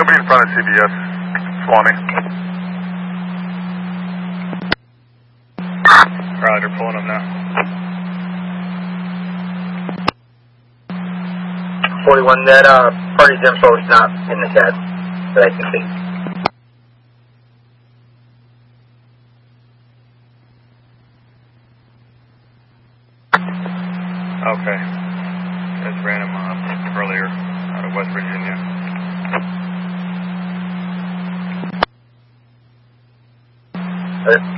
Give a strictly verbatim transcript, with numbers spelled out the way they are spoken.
nobody in front of C B S, Swami. Alright, they're pulling them now. forty-one, that uh, party's info is not in the chat that I can see. Okay. Just ran him uh, earlier out of West Virginia. Uh,